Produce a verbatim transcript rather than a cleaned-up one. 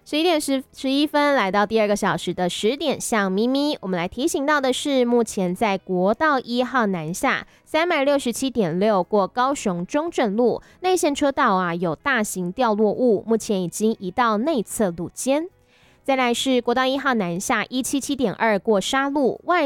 十一点十十一分，来到第二个小时的十点向咪咪，我们来提醒到的是，目前在国道一号南下三百六十七点六过高雄中正路内线车道啊，有大型掉落物，目前已经移到内侧路肩。再来是国道一号南下一七七点二过沙路外